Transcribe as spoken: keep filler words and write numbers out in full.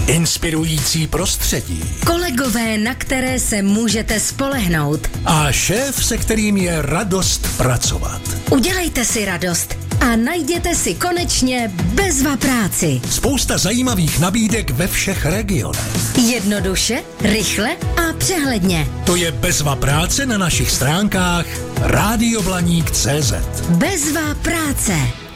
inspirující prostředí, kolegové, na které se můžete spolehnout a šéf, se kterým je radost pracovat. Udělejte si radost a najděte si konečně Bezva práci. Spousta zajímavých nabídek ve všech regionech. Jednoduše, rychle a přehledně. To je Bezva práce na našich stránkách rádio blaník tečka cé zet. Bezva práce.